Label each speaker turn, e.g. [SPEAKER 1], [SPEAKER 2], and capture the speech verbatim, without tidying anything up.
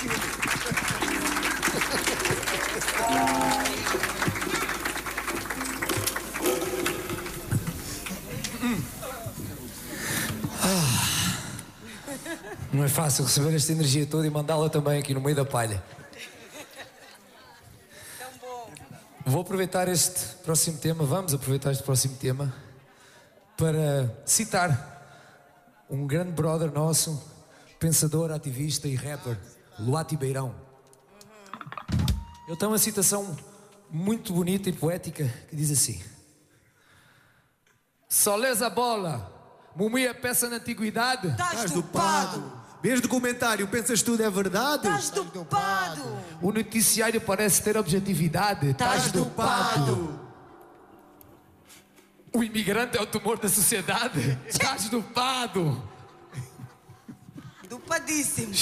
[SPEAKER 1] Ah, não é fácil receber esta energia toda e mandá-la também aqui no meio da palha. Vou aproveitar este próximo tema, vamos aproveitar este próximo tema para citar um grande brother nosso, pensador, ativista e rapper, Luati Beirão. Ele tem uma citação muito bonita e poética que diz assim: só lês a bola, Mumi é peça na antiguidade.
[SPEAKER 2] Estás dopado. Vês documentário, pensas tudo é verdade?
[SPEAKER 3] Estás dopado.
[SPEAKER 1] O noticiário parece ter objetividade. Estás dopado. O imigrante é o tumor da sociedade. Estás dopado.
[SPEAKER 3] Dopadíssimo.